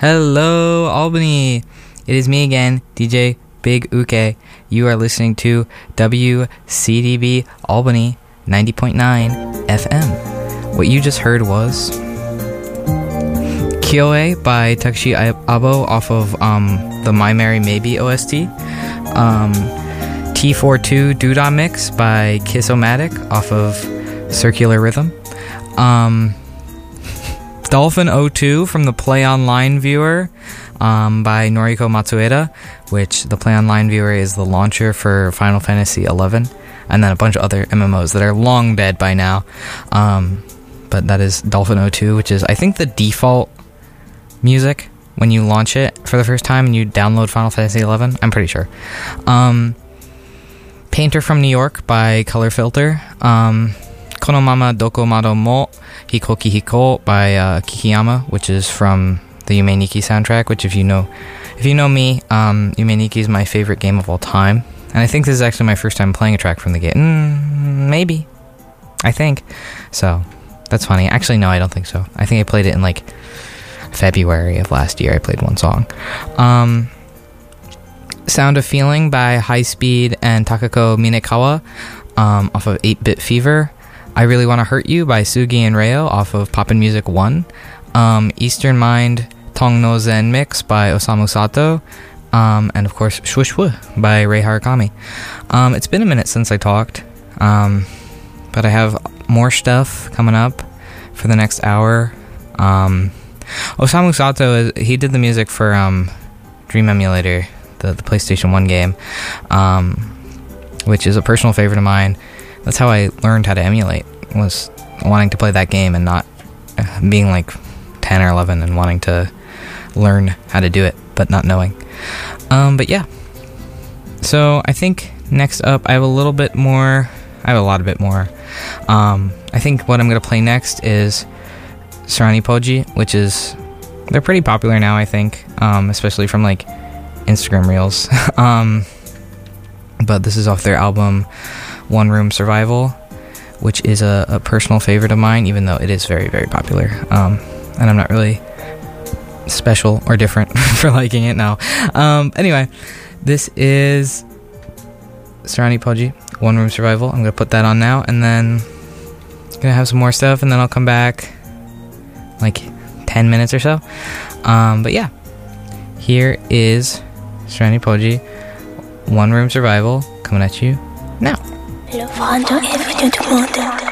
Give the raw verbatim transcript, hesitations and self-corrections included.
Hello, Albany. It is me again, D J Big Uke. You are listening to W C D B Albany ninety point nine F M. What you just heard was Kyoe by Takeshi Abo off of um, the My Merry Maybe O S T. Um, T forty-two Doodah Mix by Kiss-O-Matic off of Circular Rhythm. Um, Dolphin oh two from the Play Online viewer um, by Noriko Matsueda, which the Play Online viewer is the launcher for Final Fantasy eleven, and then a bunch of other M M Os that are long dead by now. Um, but that is Dolphin oh two, which is, I think, the default music when you launch it for the first time and you download Final Fantasy eleven. I'm pretty sure. Um, Painter from New York by Color Filter. Um, Konomama Doko Mado mo Hikoki Hiko by uh, Kikiyama, which is from the Yume Nikki soundtrack, which if you know if you know me, um, Yume Nikki is my favorite game of all time. And I think this is actually my first time playing a track from the game. Mm, maybe. I think. So, that's funny. Actually, no, I don't think so. I think I played it in like February of last year. I played one song. Um, Sound of Feeling by High Speed and Takako Minekawa um, off of eight-Bit Fever. I Really Wanna Hurt You by Sugi and Reo off of Poppin' Music one. Um, Eastern Mind Tong no Zen Mix by Osamu Sato. Um, and of course, Shwu Shwu by Rei Harakami. Um, it's been a minute since I talked, um, but I have more stuff coming up for the next hour. Um, Osamu Sato, is, he did the music for um, Dream Emulator, the, the PlayStation one game, um, which is a personal favorite of mine. That's how I learned how to emulate, was wanting to play that game and not uh, being like ten or eleven and wanting to learn how to do it, but not knowing. Um, but yeah. So I think next up, I have a little bit more, I have a lot of bit more. Um, I think what I'm going to play next is Sarani Poji, which is, they're pretty popular now, I think, um, especially from like Instagram Reels. um, but this is off their album One Room Survival, which is a, a personal favorite of mine, even though it is very, very popular. Um, and I'm not really special or different for liking it now. Um, anyway, this is Sarani Poji, One Room Survival. I'm going to put that on now, and then going to have some more stuff, and then I'll come back like ten minutes or so. Um, but yeah, here is Sarani Poji, One Room Survival, coming at you now. Le vent est venu du monde.